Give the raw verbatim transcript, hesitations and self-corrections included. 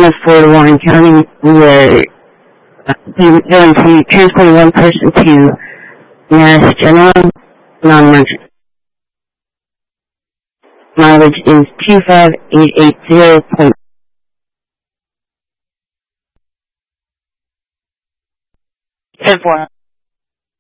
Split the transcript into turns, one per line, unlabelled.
for Warren County. We are going to be transporting one person to Mass General, non-emergent. Mileage is two five eight eight zero point
ten four.